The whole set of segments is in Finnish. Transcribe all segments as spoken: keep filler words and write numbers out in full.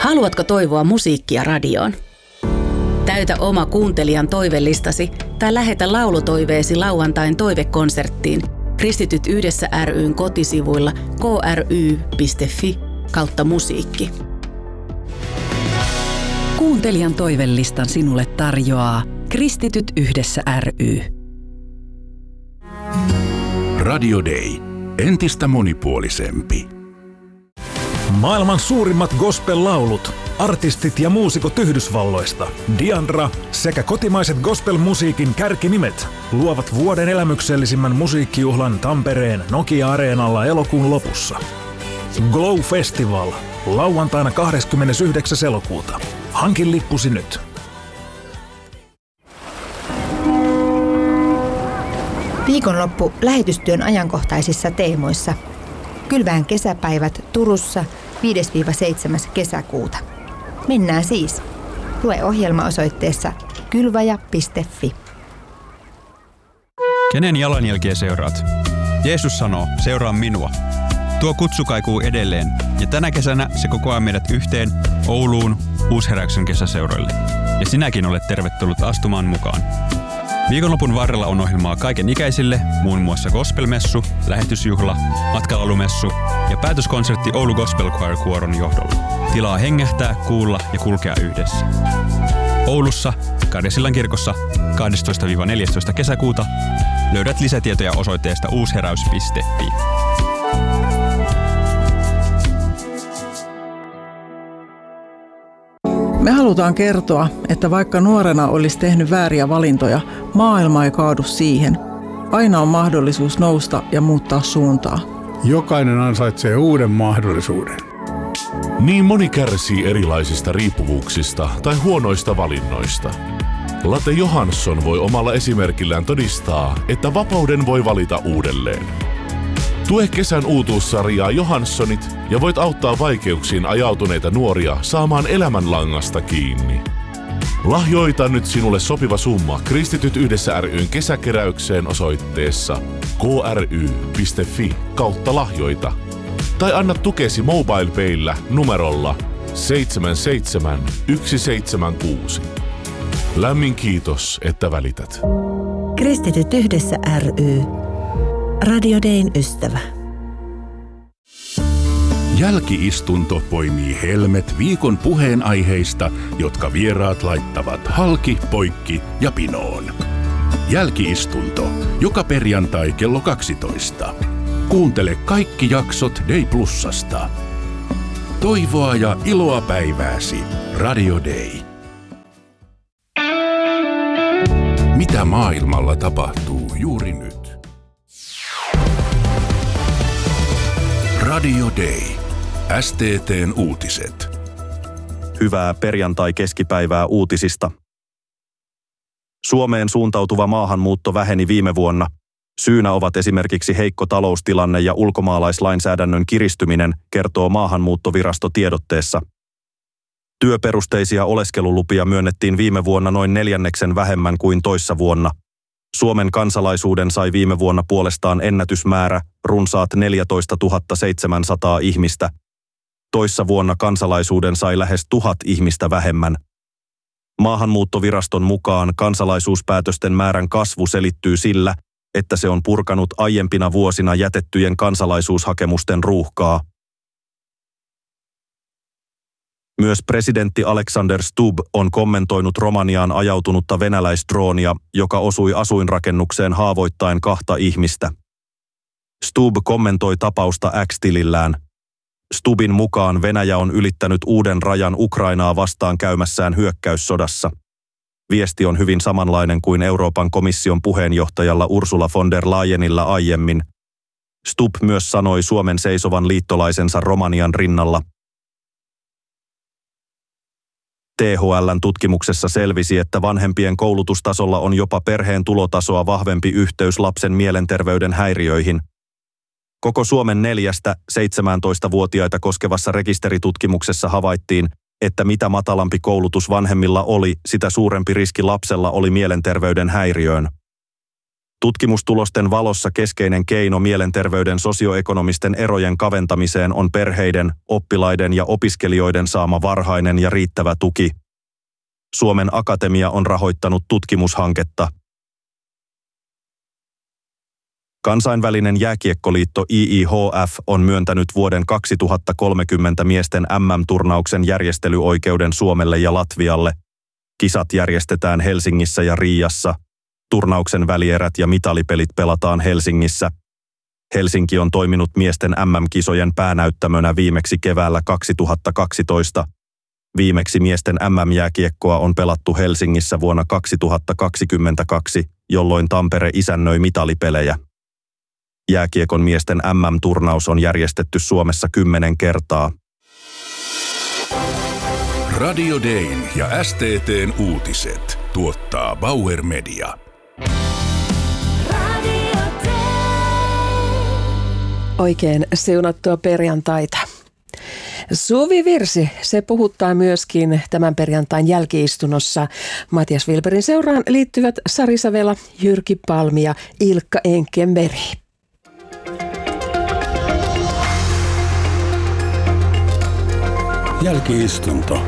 Haluatko toivoa musiikkia radioon? Täytä oma kuuntelijan toivelistasi tai lähetä laulutoiveesi lauantain toivekonserttiin Kristityt yhdessä ry:n kotisivuilla k r y piste f i kautta musiikki. Kuuntelijan toivelistan sinulle tarjoaa Kristityt yhdessä ry. Radio Day. Entistä monipuolisempi. Maailman suurimmat gospel-laulut, artistit ja muusikot Yhdysvalloista, Diandra sekä kotimaiset gospel-musiikin kärkinimet luovat vuoden elämyksellisimmän musiikkijuhlan Tampereen Nokia-areenalla elokuun lopussa. Glow Festival, lauantaina kahdeskymmenesyhdeksäs elokuuta. Hankin lippusi nyt. Viikonloppu lähetystyön ajankohtaisissa teemoissa. Kylvään kesäpäivät Turussa viides seitsemäs kesäkuuta. Mennään siis. Lue ohjelma osoitteessa kylväjä piste f i. Kenen jalanjälkiä seuraat? Jeesus sanoo, seuraa minua. Tuo kutsu kaikuu edelleen, ja tänä kesänä se kokoaa meidät yhteen Ouluun Uusheräyksen kesäseuroille. Ja sinäkin olet tervetullut astumaan mukaan. Viikonlopun varrella on ohjelmaa kaiken ikäisille, muun muassa gospelmessu, lähetysjuhla, matkalaulumessu ja päätöskonsertti Oulu Gospel Choir Kuoron johdolla. Tilaa hengähtää, kuulla ja kulkea yhdessä. Oulussa, Karjasillan kirkossa kahdestoista neljästoista kesäkuuta. Löydät lisätietoja osoitteesta uusheräys piste f i. Me halutaan kertoa, että vaikka nuorena olisi tehnyt vääriä valintoja, maailma ei kaadu siihen. Aina on mahdollisuus nousta ja muuttaa suuntaa. Jokainen ansaitsee uuden mahdollisuuden. Niin moni kärsii erilaisista riippuvuuksista tai huonoista valinnoista. Late Johansson voi omalla esimerkillään todistaa, että vapauden voi valita uudelleen. Tue kesän uutuussarjaa Johanssonit ja voit auttaa vaikeuksiin ajautuneita nuoria saamaan elämänlangasta kiinni. Lahjoita nyt sinulle sopiva summa Kristityt yhdessä ry:n kesäkeräykseen osoitteessa k r y piste f i kautta lahjoita. Tai anna tukesi MobilePayllä numerolla seitsemän seitsemän yksi seitsemän kuusi. Lämmin kiitos, että välität. Kristityt yhdessä ry. Radio Dayn ystävä. Jälki-istunto poimii helmet viikon puheenaiheista, jotka vieraat laittavat halki, poikki ja pinoon. Jälki-istunto, joka perjantai kello kaksitoista. Kuuntele kaikki jaksot Day Plusasta. Toivoa ja iloa päivääsi. Radio Day. Mitä maailmalla tapahtuu juuri nyt? Radio Day. S T T:n uutiset. Hyvää perjantai-keskipäivää uutisista. Suomeen suuntautuva maahanmuutto väheni viime vuonna. Syynä ovat esimerkiksi heikko taloustilanne ja ulkomaalaislainsäädännön kiristyminen, kertoo Maahanmuuttovirasto tiedotteessa. Työperusteisia oleskelulupia myönnettiin viime vuonna noin neljänneksen vähemmän kuin toissa vuonna. Suomen kansalaisuuden sai viime vuonna puolestaan ennätysmäärä, runsaat neljätoistatuhatta seitsemänsataa ihmistä. Toissa vuonna kansalaisuuden sai lähes tuhat ihmistä vähemmän. Maahanmuuttoviraston mukaan kansalaisuuspäätösten määrän kasvu selittyy sillä, että se on purkanut aiempina vuosina jätettyjen kansalaisuushakemusten ruuhkaa. Myös presidentti Alexander Stubb on kommentoinut Romaniaan ajautunutta venäläisdroonia, joka osui asuinrakennukseen haavoittaen kahta ihmistä. Stubb kommentoi tapausta X-tilillään. Stubbin mukaan Venäjä on ylittänyt uuden rajan Ukrainaa vastaan käymässään hyökkäyssodassa. Viesti on hyvin samanlainen kuin Euroopan komission puheenjohtajalla Ursula von der Leyenillä aiemmin. Stubb myös sanoi Suomen seisovan liittolaisensa Romanian rinnalla. T H L:n tutkimuksessa selvisi, että vanhempien koulutustasolla on jopa perheen tulotasoa vahvempi yhteys lapsen mielenterveyden häiriöihin. Koko Suomen neljästä seitsemäntoistavuotiaita koskevassa rekisteritutkimuksessa havaittiin, että mitä matalampi koulutus vanhemmilla oli, sitä suurempi riski lapsella oli mielenterveyden häiriöön. Tutkimustulosten valossa keskeinen keino mielenterveyden sosioekonomisten erojen kaventamiseen on perheiden, oppilaiden ja opiskelijoiden saama varhainen ja riittävä tuki. Suomen Akatemia on rahoittanut tutkimushanketta. Kansainvälinen jääkiekkoliitto I I H F on myöntänyt vuoden kaksituhattakolmekymmentä miesten M M-turnauksen järjestelyoikeuden Suomelle ja Latvialle. Kisat järjestetään Helsingissä ja Riiassa. Turnauksen välierät ja mitalipelit pelataan Helsingissä. Helsinki on toiminut miesten M M-kisojen päänäyttämönä viimeksi keväällä kaksituhattakaksitoista. Viimeksi miesten M M-jääkiekkoa on pelattu Helsingissä vuonna kaksituhattakaksikymmentäkaksi, jolloin Tampere isännöi mitalipelejä. Jääkiekon miesten M M-turnaus on järjestetty Suomessa kymmenen kertaa. Radio Dayn ja S T T:n uutiset tuottaa Bauer Media. Oikein siunattua perjantaita. Suvivirsi, se puhuttaa myöskin tämän perjantain jälkiistunnossa. Matias Wilbergin seuraan liittyvät Sari Savela, Jyrki Palmi ja Ilkka Enkenberg. Jälkiistunto.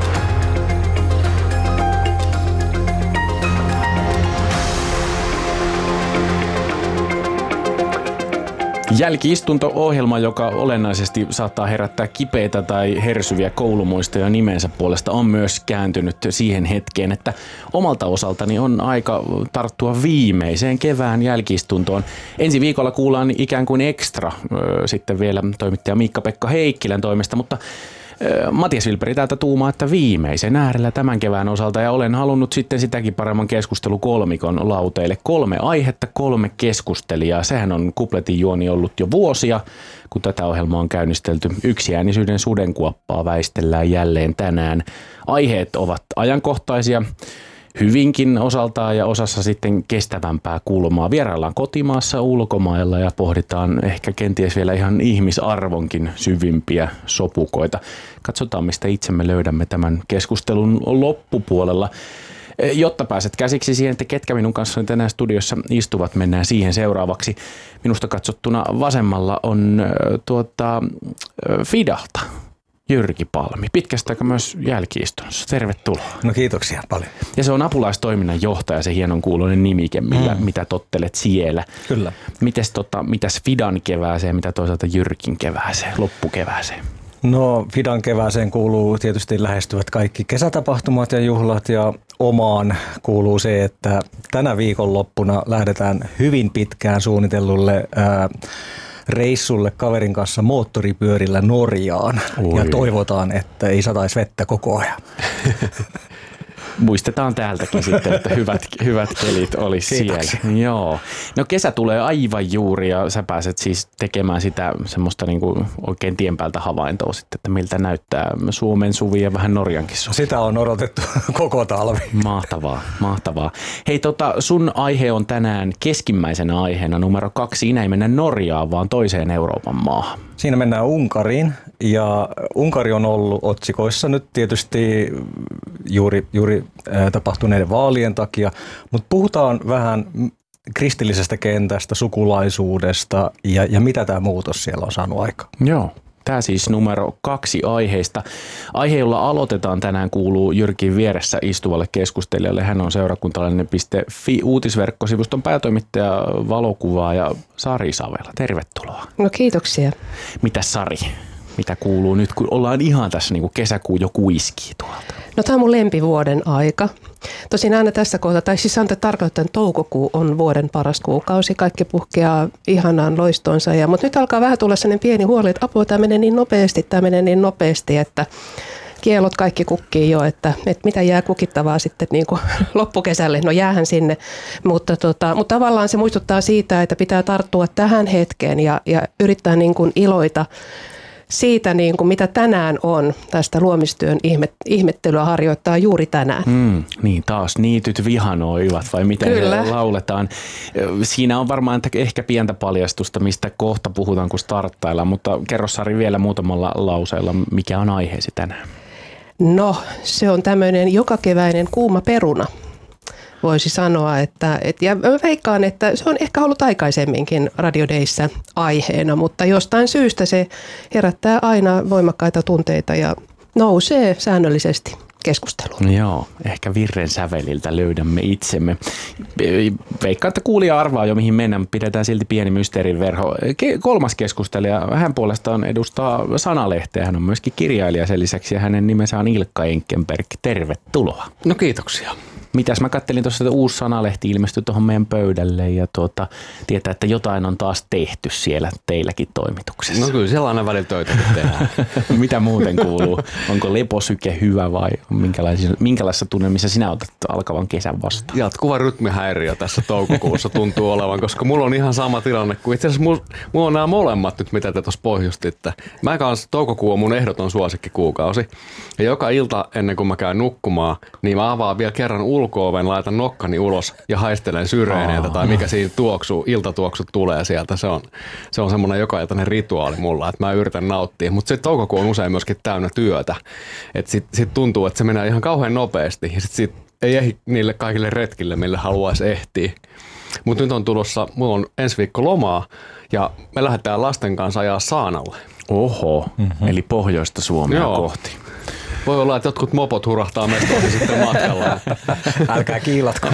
Jälki-istunto-ohjelma, joka olennaisesti saattaa herättää kipeitä tai hersyviä koulumuistoja nimensä puolesta, on myös kääntynyt siihen hetkeen, että omalta osaltani on aika tarttua viimeiseen kevään jälki-istuntoon. Ensi viikolla kuullaan ikään kuin ekstra sitten vielä toimittaja Miikka-Pekka Heikkilän toimesta, mutta Matias Wilberg täältä tuumaa, että viimeisen äärellä tämän kevään osalta, ja olen halunnut sitten sitäkin paremman keskustelukolmikon lauteille. Kolme aihetta, kolme keskustelijaa. Sehän on kupletin juoni ollut jo vuosia, kun tätä ohjelmaa on käynnistelty. Yksiäänisyyden sudenkuoppaa väistellään jälleen tänään. Aiheet ovat ajankohtaisia hyvinkin osaltaan ja osassa sitten kestävämpää kulmaa. Vieraillaan kotimaassa, ulkomailla ja pohditaan ehkä kenties vielä ihan ihmisarvonkin syvimpiä sopukoita. Katsotaan, mistä itsemme löydämme tämän keskustelun loppupuolella. Jotta pääset käsiksi siihen, että ketkä minun kanssani tänään studiossa istuvat, mennään siihen seuraavaksi. Minusta katsottuna vasemmalla on äh, tuota, äh, Fidalta Jyrki Palmi, pitkästä aikaa myös jälki-istunnossa. Tervetuloa. No kiitoksia paljon. Ja se on apulaistoiminnan johtaja, se hienon kuuloinen nimike, millä, mm. mitä tottelet siellä. Kyllä. Mites, tota, mitäs Fidan kevääseen, mitä toisaalta Jyrkin kevääseen, loppukevääseen? No Fidan kevääseen kuuluu tietysti lähestyvät kaikki kesätapahtumat ja juhlat, ja omaan kuuluu se, että tänä viikonloppuna lähdetään hyvin pitkään suunnitellulle ää, reissulle kaverin kanssa moottoripyörillä Norjaan. Oi. Ja toivotaan, että ei sataisi vettä koko ajan. Muistetaan täältäkin sitten, että hyvät, hyvät kelit olisi siellä. Joo. No kesä tulee aivan juuri ja sä pääset siis tekemään sitä semmoista niinku oikein tien päältä havaintoa sitten, että miltä näyttää Suomen suvi ja vähän Norjankin suvi. Sitä on odotettu koko talvi. Mahtavaa, mahtavaa. Hei tota, sun aihe on tänään keskimmäisenä aiheena numero kaksi. Siinä ei mennä Norjaan, vaan toiseen Euroopan maahan. Siinä mennään Unkariin, ja Unkari on ollut otsikoissa nyt tietysti juuri, juuri tapahtuneiden vaalien takia, mutta puhutaan vähän kristillisestä kentästä, sukulaisuudesta ja, ja mitä tämä muutos siellä on saanut aikaan. Joo. Tämä siis numero kaksi aiheista. Aihe, jolla aloitetaan tänään, kuuluu Jyrkin vieressä istuvalle keskustelijalle. Hän on seurakuntalainen piste fi uutisverkkosivuston päätoimittaja, valokuvaaja Sari Savela. Tervetuloa. No kiitoksia. Mitäs Sari? Mitä kuuluu nyt, kun ollaan ihan tässä niin kuin kesäkuu jo kuiskii tuolta? No tämä on mun lempivuoden aika. Tosin aina tässä kohtaa, tai siis sanotaan tarkoittaa, että toukokuu on vuoden paras kuukausi. Kaikki puhkeaa ihanaan loistonsa. Ja, mutta nyt alkaa vähän tulla sellainen pieni huoli, että apua, tämä menee niin nopeasti, tämä menee niin nopeasti, että kielot kaikki kukkii jo, että, että mitä jää kukittavaa sitten niin kuin loppukesälle. No jäähän sinne, mutta, tota, mutta tavallaan se muistuttaa siitä, että pitää tarttua tähän hetkeen ja, ja yrittää niin kuin iloita siitä, niin kuin mitä tänään on, tästä luomistyön ihmet, ihmettelyä harjoittaa juuri tänään. Mm, niin, taas niityt vihanoivat, vai miten Kyllä. lauletaan. Siinä on varmaan ehkä pientä paljastusta, mistä kohta puhutaan, kun starttaillaan, mutta kerro Sari vielä muutamalla lauseella, mikä on aiheesi tänään. No, se on tämmöinen jokakeväinen kuuma peruna. voisi sanoa. Että, et, ja mä veikkaan, että se on ehkä ollut aikaisemminkin Radio Dayssä aiheena, mutta jostain syystä se herättää aina voimakkaita tunteita ja nousee säännöllisesti keskusteluun. Joo, ehkä virren säveliltä löydämme itsemme. Veikkaan, että kuulija arvaa jo mihin mennään, mutta pidetään silti pieni mysteerin verho. Kolmas keskustelija, hän puolestaan edustaa Sanalehteä. Hän on myöskin kirjailija sen lisäksi ja hänen nimensä on Ilkka Enkenberg. Tervetuloa. No kiitoksia. Mitäs mä kattelin tuossa, että uusi Sanalehti ilmestyi tuohon meidän pöydälle ja tuota, tietää, että jotain on taas tehty siellä teilläkin toimituksessa. No kyllä siellä aina välillä töitä tehdään. Mitä muuten kuuluu? Onko leposyke hyvä vai minkälaisessa tunnelmissa sinä otat alkavan kesän vastaan? Jatkuva rytmihäiriö tässä toukokuussa tuntuu olevan, koska mulla on ihan sama tilanne kuin itse asiassa mulla, mulla on nämä molemmat nyt, mitä te tuossa pohjustitte. Mä kanssa toukokuu on mun ehdoton suosikkikuukausi ja joka ilta ennen kuin mä käyn nukkumaan, niin mä avaan vielä kerran ulko-oven, laitan nokkani ulos ja haistelen syreeneitä tai mikä siinä tuoksu, iltatuoksu tulee sieltä. Se on, se on semmoinen jokailtainen rituaali mulla, että mä yritän nauttia. Mutta se toukokuu on usein myöskin täynnä työtä. Että sit, sit tuntuu, että se menee ihan kauhean nopeasti ja sit, sit ei ehdi niille kaikille retkille, mille haluaisi ehtiä. Mutta nyt on tulossa, mulla on ensi viikko lomaa ja me lähdetään lasten kanssa ajaa saanalle. Oho, mm-hmm. Eli pohjoista Suomea Joo. kohti. Voi olla, että jotkut mopot hurahtaa mestoihin sitten matkalla. Älkää kiilatko.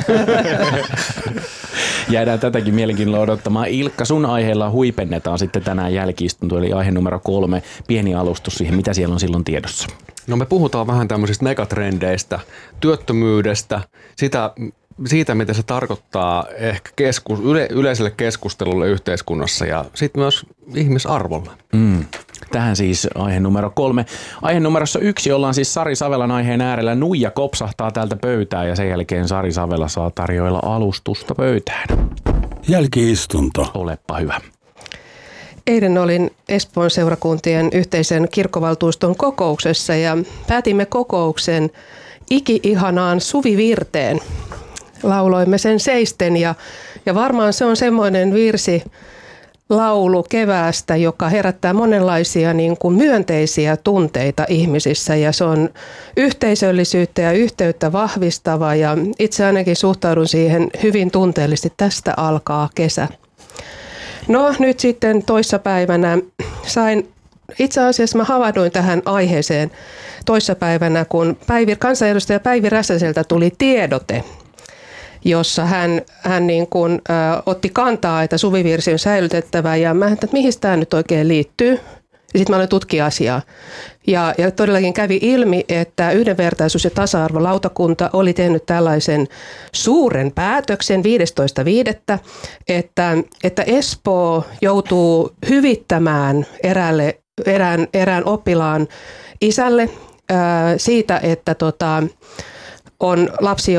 Jäädään tätäkin mielenkiinnolla odottamaan. Ilkka, sun aiheella huipennetaan sitten tänään jälki-istunto, eli aihe numero kolme, pieni alustus siihen, mitä siellä on silloin tiedossa. No me puhutaan vähän tämmöisistä megatrendeistä, työttömyydestä, sitä, siitä mitä se tarkoittaa ehkä keskus, yle, yleiselle keskustelulle yhteiskunnassa ja sitten myös ihmisarvolle. Mm. Tähän siis aihe numero kolme. Aihe numerossa yksi ollaan siis Sari Savelan aiheen äärellä. Nuija kopsahtaa täältä pöytään ja sen jälkeen Sari Savela saa tarjoilla alustusta pöytään. Jälki-istunto. Olepa hyvä. Eilen olin Espoon seurakuntien yhteisen kirkkovaltuuston kokouksessa ja päätimme kokouksen iki-ihanaan Suvivirteen. Lauloimme sen seisten ja, ja varmaan se on semmoinen virsi, laulu keväästä, joka herättää monenlaisia niin kuin myönteisiä tunteita ihmisissä ja se on yhteisöllisyyttä ja yhteyttä vahvistava ja itse ainakin suhtaudun siihen hyvin tunteellisesti. Tästä alkaa kesä. No nyt sitten toissapäivänä sain, itse asiassa mä havahduin tähän aiheeseen toissapäivänä, kun Päivi, kansanedustaja Päivi Räsäseltä tuli tiedote, jossa hän, hän niin kuin, ä, otti kantaa, että suvivirsi on säilytettävä ja mä ajattelin, että mihin tämä nyt oikein liittyy. Ja sitten mä aloin tutkia asiaa. Ja, ja todellakin kävi ilmi, että yhdenvertaisuus- ja tasa-arvolautakunta oli tehnyt tällaisen suuren päätöksen viidestoista viidettä että, että Espoo joutuu hyvittämään eräälle, erään, erään oppilaan isälle ä, siitä, että tota, on lapsi